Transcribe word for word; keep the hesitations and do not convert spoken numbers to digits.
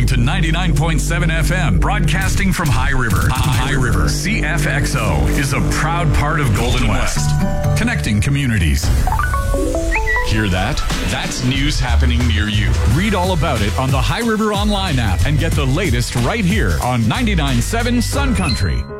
to ninety-nine point seven F M, broadcasting from High River. High River. C F X O is a proud part of Golden West, connecting communities. Hear that? That's news happening near you. Read all about it on the High River Online app and get the latest right here on ninety-nine point seven Sun Country.